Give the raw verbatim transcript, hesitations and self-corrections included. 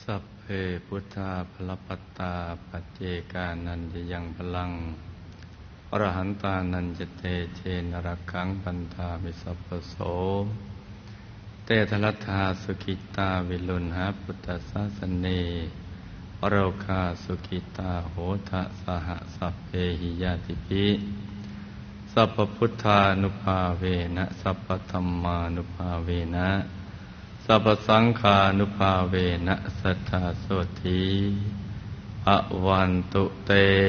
สัพเพพุทธาภลปัตตาปัจเจกานันจะยังพลังอรหันตานันจะเตเชนรักขังปันธามิสัพพโสเตทลัทธาสุขิตาวิลุณหาพุทธศาสเนอโรคาสุขิตาโหทะสหสัพเพหิยาติภิสัพพพุทธานุภาเวนะสัพพธัมมานุภาเวนะสัพพสังฆานุภาเวนะสัทธาโสธีอวันตุเต